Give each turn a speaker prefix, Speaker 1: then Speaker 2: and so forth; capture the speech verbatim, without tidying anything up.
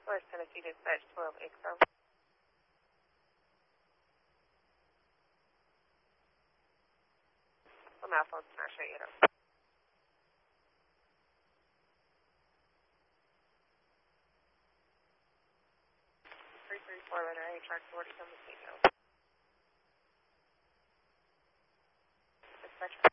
Speaker 1: West Tennessee Dispatch twelve X O. The malfunction's not shut yet up. three three four letter A, track forty, come to Dispatch.